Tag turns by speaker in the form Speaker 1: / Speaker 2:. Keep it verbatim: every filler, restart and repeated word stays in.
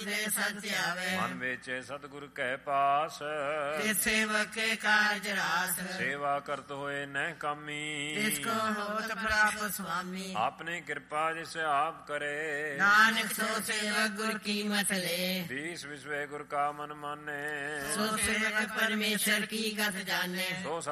Speaker 1: ਦੇ ਸਤ ਆਵੇ।
Speaker 2: ਮਨ ਵੇਚੇ ਸਤਿਗੁਰ ਕਹਿ ਪਾਸ,
Speaker 1: ਤੇ ਸੇਵਕ ਕੇ ਕਾਰਜ ਰਾਸ।
Speaker 2: ਸੇਵਾ ਕਰਤ ਹੋਏ ਨਹਿ ਕਾਮੀ,
Speaker 1: ਤਿਸ ਕੋ ਹੋਤ ਪ੍ਰਾਪਤ ਸੁਆਮੀ।
Speaker 2: ਆਪਣੀ ਕਿਰਪਾ ਜਿਸ ਆਪ ਕਰੇ,
Speaker 1: ਨਾਨਕ ਸੋ ਸੇਵਕ ਗੁਰ ਕੀਮਤ ਲੈ।
Speaker 2: ਦੀਸ ਵਿਸਵੇ ਗੁਰ ਕਾ ਮਨ ਮਾਨੇ,
Speaker 1: ਸੋ ਸੇਵਕ ਪਰਮੇਸ਼ਰ ਕੀ ਗਤ ਜਾਣੇ।
Speaker 2: ਸੋ